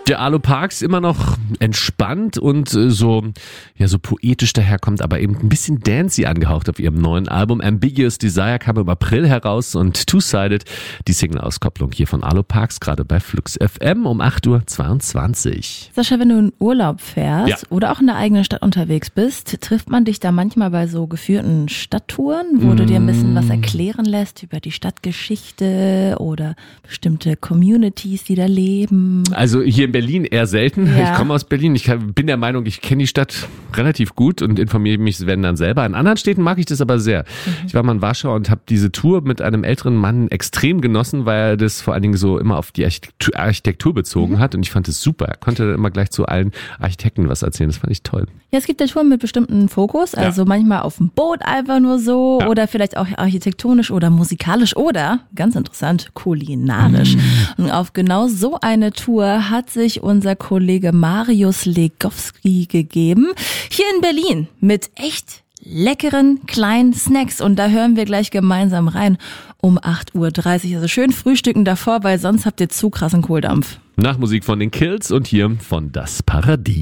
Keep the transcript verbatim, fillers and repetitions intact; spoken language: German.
Der Alo Parks immer noch entspannt und äh, so, ja, so poetisch daherkommt, aber eben ein bisschen dancey angehaucht auf ihrem neuen Album. Ambiguous Desire kam im April heraus und Two-Sided, die Single-Auskopplung hier von Alo Parks, gerade bei Flux F M um acht Uhr zweiundzwanzig. Sascha, wenn du in Urlaub fährst Ja. oder auch in der eigenen Stadt unterwegs bist, trifft man dich da manchmal bei so geführten Stadttouren, wo mm. du dir ein bisschen was erklären lässt über die Stadtgeschichte oder bestimmte Communities, die da leben? Also hier in Berlin eher selten. Ja. Ich komme aus Berlin. Ich bin der Meinung, ich kenne die Stadt relativ gut und informiere mich, wenn dann selber. In anderen Städten mag ich das aber sehr. Mhm. Ich war mal in Warschau und habe diese Tour mit einem älteren Mann extrem genossen, weil er das vor allen Dingen so immer auf die Architektur, Architektur bezogen mhm. hat und ich fand es super. Er konnte immer gleich zu allen Architekten was erzählen. Das fand ich toll. Ja, es gibt ja Touren mit bestimmten Fokus, also ja. manchmal auf dem Boot einfach nur so ja. oder vielleicht auch architektonisch oder musikalisch oder, ganz interessant, kulinarisch. Mhm. Und auf genau so eine Tour hat sich unser Kollege Marius Legowski gegeben, hier in Berlin mit echt leckeren kleinen Snacks und da hören wir gleich gemeinsam rein um acht Uhr dreißig. Also schön frühstücken davor, weil sonst habt ihr zu krassen Kohldampf. Nach Musik von den Kills und hier von Das Paradies.